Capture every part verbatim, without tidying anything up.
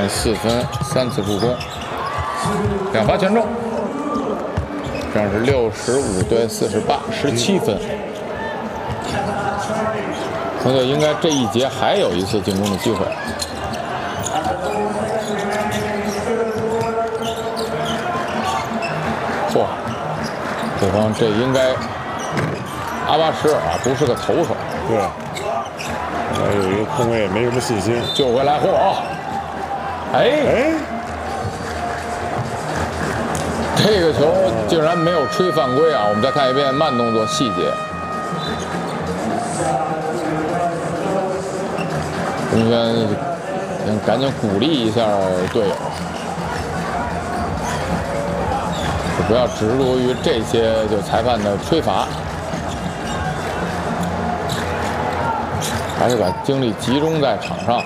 进四分，三次助攻，两罚全中，这样是六十五对四十八，十七分。球队应该这一节还有一次进攻的机会。嚯，对方这应该阿巴什尔啊，不是个投手。 对。 还有一个空位，没什么信心。 救回来，嚯！哎哎，这个球竟然没有吹犯规啊！我们再看一遍慢动作细节。洪轩赶紧鼓励一下队友，不要执着于这些就裁判的吹罚。 还是把精力集中在场上，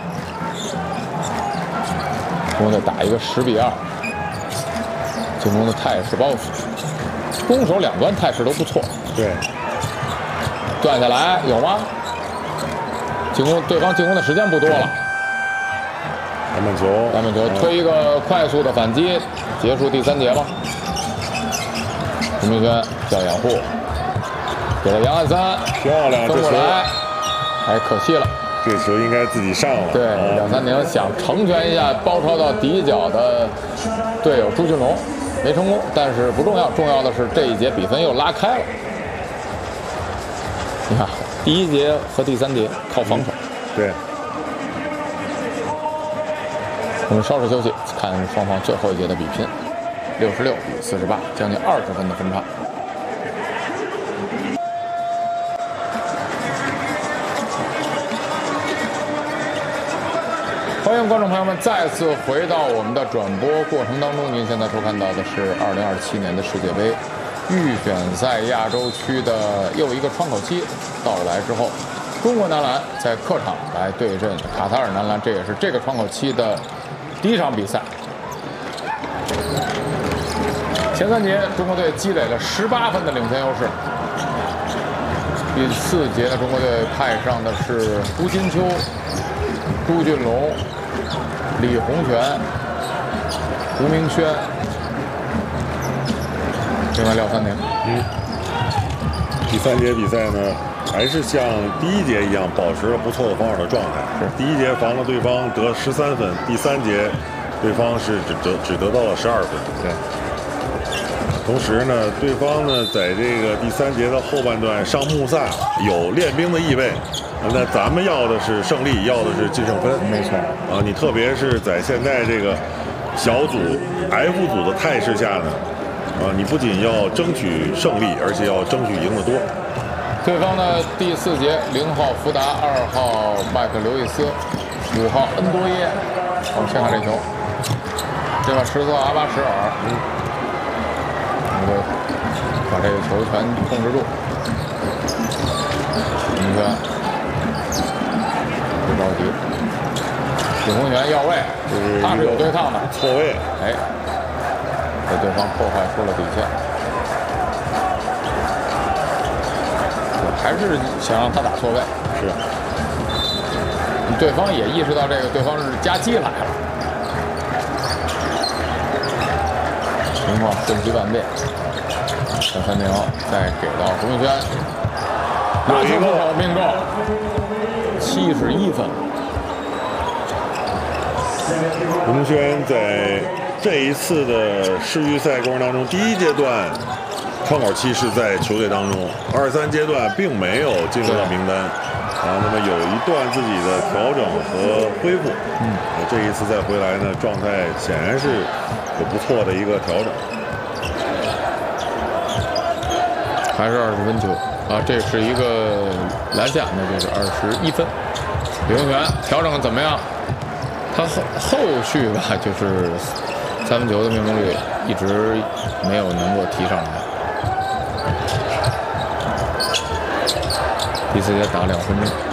我得打一个十比二，进攻的态势包袱，攻守两端态势都不错。 对， 断下来有吗？进攻对方进攻的时间不多了。 篮板球， 篮板球推一个快速的反击，结束第三节吧。胡明轩叫掩护，给了杨汉三， 漂亮， 分过来。 哎，可惜了， 这球应该自己上了。 对，两三宁想成全一下包抄到底角的队友朱俊龙，没成功，但是不重要，重要的是这一节比分又拉开了。你看，第一节和第三节靠防守。 嗯、对。 我们稍事休息，看双方最后一节的比拼，六十六比四十八，将近二十分的分差。 欢迎观众朋友们再次回到我们的转播过程当中。您现在收看到的是二零二七年的世界杯预选赛亚洲区的又一个窗口期到来之后，中国男篮在客场来对阵卡塔尔男篮，这也是这个窗口期的第一场比赛。前三节中国队积累了十八分的领先优势。第四节呢，中国队派上的是胡金秋、朱俊龙、李洪权、胡明轩，另外廖三宁。 嗯，第三节比赛呢，还是像第一节一样，保持了不错的防守的状态。是，第一节防了对方得十三分，第三节对方是只得只得到了十二分。对。同时呢，对方呢在这个第三节的后半段上穆萨有练兵的意味。 那咱们要的是胜利，要的是净胜分。 没错啊，你特别是在现在这个小组 F 组的态势下呢，啊，你不仅要争取胜利，而且要争取赢得多。 对方的第四节，零号福达，二号麦克刘易斯，五号恩多耶。我们先看这球，这把十四号阿巴什尔，嗯，我们把这个球权控制住。你看。 不着急，李洪权要位，他是有对抗的错位， 哎，给对方破坏出了底线。我还是想让他打错位， 是。 对方也意识到这个，对方是夹击来了，情况瞬息万变。小三宁再给到胡明轩，拿球出手命中。 七十一分。 胡明轩在这一次的世预赛过程当中，第一阶段窗口期是在球队当中，二三阶段并没有进入到名单啊。那么有一段自己的调整和恢复，嗯，这一次再回来呢，状态显然是有不错的一个调整。 还是二十分球。 啊，这是一个篮下，那就是二十一分。李洪权调整的怎么样？他后后续吧，就是三分球的命中率一直没有能够提上来。第四节打两分钟。